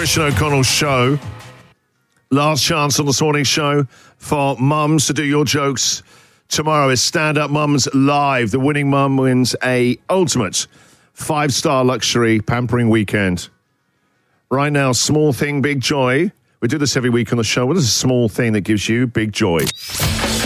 Christian O'Connell show. Last chance on this morning's show for mums to do your jokes. Tomorrow is Stand Up Mums Live. The winning mum wins a ultimate 5-star luxury pampering weekend. Right now, small thing, big joy. We do this every week on the show. What is a small thing that gives you big joy?